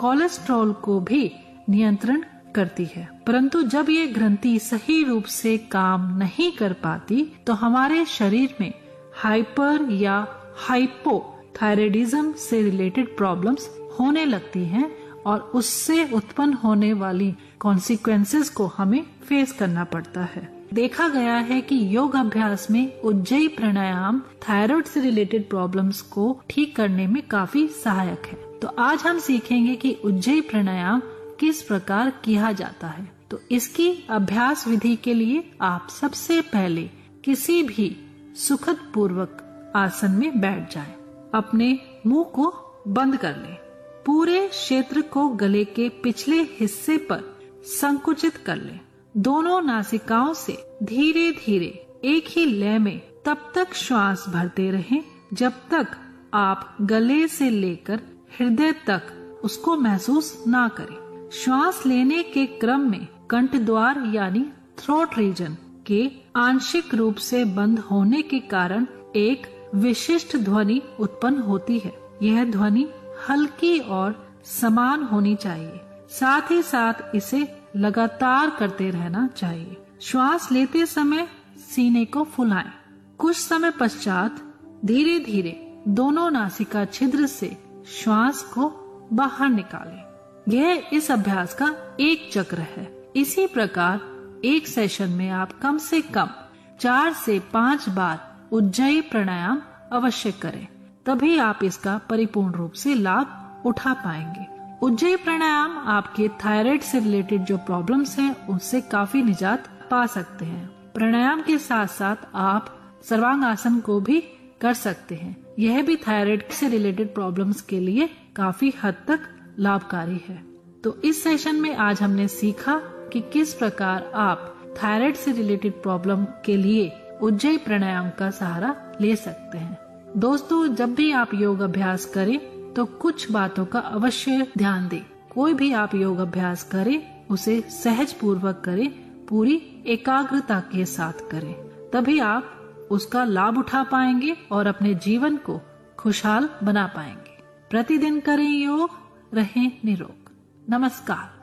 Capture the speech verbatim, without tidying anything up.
Cholesterol को भी नियंत्रण करती है। परंतु जब ये ग्रंथि सही रूप से काम नहीं कर पाती तो हमारे शरीर में हाइपर या हाइपोथायराइडिज्म से रिलेटेड प्रॉब्लम्स होने लगती हैं और उससे उत्पन्न होने वाली कॉन्सिक्वेंसेस को हमें फेस करना पड़ता है। देखा गया है कि योग अभ्यास में उज्जयी प्राणायाम थायराइड से रिलेटेड प्रॉब्लम्स को ठीक करने में काफी सहायक है। तो आज हम सीखेंगे कि उज्जयी प्राणायाम किस प्रकार किया जाता है। तो इसकी अभ्यास विधि के लिए आप सबसे पहले किसी भी सुखद पूर्वक आसन में बैठ जाएं। अपने मुंह को बंद कर लें। पूरे क्षेत्र को गले के पिछले हिस्से पर संकुचित कर लें। दोनों नासिकाओं से धीरे धीरे एक ही लय में तब तक श्वास भरते रहें जब तक आप गले से लेकर हृदय तक उसको महसूस ना करें। श्वास लेने के क्रम में कंठ द्वार यानी थ्रोट रीजन के आंशिक रूप से बंद होने के कारण एक विशिष्ट ध्वनि उत्पन्न होती है। यह ध्वनि हल्की और समान होनी चाहिए। साथ ही साथ इसे लगातार करते रहना चाहिए। श्वास लेते समय सीने को फुलाएं। कुछ समय पश्चात धीरे धीरे दोनों नासिका छिद्र से श्वास को बाहर निकालें। यह इस अभ्यास का एक चक्र है। इसी प्रकार एक सेशन में आप कम से कम चार से पाँच बार उज्जयी प्राणायाम अवश्य करें, तभी आप इसका परिपूर्ण रूप से लाभ उठा पाएंगे। उज्जयी प्राणायाम आपके थायराइड से रिलेटेड जो प्रॉब्लम्स हैं उनसे काफी निजात पा सकते हैं। प्राणायाम के साथ साथ आप सर्वांग आसन को भी कर सकते हैं। यह भी थायराइड से रिलेटेड प्रॉब्लम्स के लिए काफी हद तक लाभकारी है। तो इस सेशन में आज हमने सीखा कि किस प्रकार आप थायराइड से रिलेटेड प्रॉब्लम के लिए उज्जयी प्राणायाम का सहारा ले सकते हैं। दोस्तों, जब भी आप योग अभ्यास करें तो कुछ बातों का अवश्य ध्यान दें। कोई भी आप योग अभ्यास करें उसे सहज पूर्वक करें, पूरी एकाग्रता के साथ करें, तभी आप उसका लाभ उठा पाएंगे और अपने जीवन को खुशहाल बना पाएंगे। प्रतिदिन करें योग, रहें निरोग। नमस्कार।